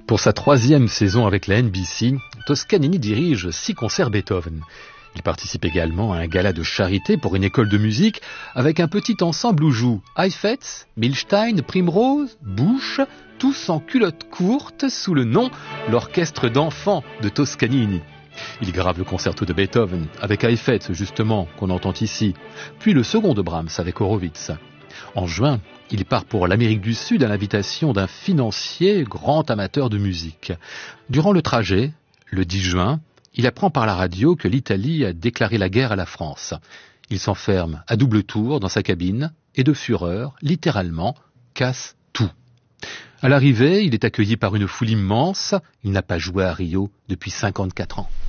Pour sa 3e saison avec la NBC, Toscanini dirige 6 concerts Beethoven. Il participe également à un gala de charité pour une école de musique avec un petit ensemble où jouent Heifetz, Milstein, Primrose, Busch, tous en culotte courte sous le nom l'Orchestre d'enfants de Toscanini. Il grave le concerto de Beethoven avec Heifetz justement qu'on entend ici, puis le second de Brahms avec Horowitz. En juin, il part pour l'Amérique du Sud à l'invitation d'un financier grand amateur de musique. Durant le trajet, le 10 juin, il apprend par la radio que l'Italie a déclaré la guerre à la France. Il s'enferme à double tour dans sa cabine et de fureur, littéralement, casse tout. À l'arrivée, il est accueilli par une foule immense. Il n'a pas joué à Rio depuis 54 ans.